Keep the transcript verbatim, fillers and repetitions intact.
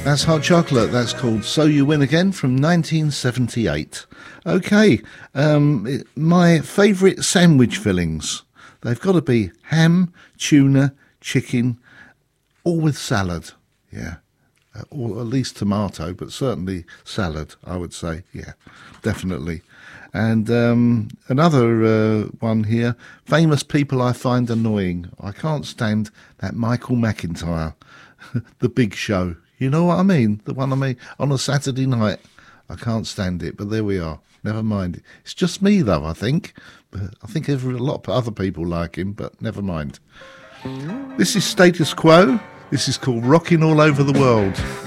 That's Hot Chocolate. That's called So You Win Again from nineteen seventy-eight. Okay, um, my favourite sandwich fillings. They've got to be ham, tuna, chicken, all with salad. Yeah, uh, or at least tomato, but certainly salad, I would say. Yeah, definitely. And um, another uh, one here, famous people I find annoying. I can't stand that Michael McIntyre, The Big Show. You know what I mean? The one I mean on a Saturday night. I can't stand it, but there we are. Never mind. It's just me, though, I think. But I think every, a lot of other people like him, but never mind. This is Status Quo. This is called Rockin' All Over the World.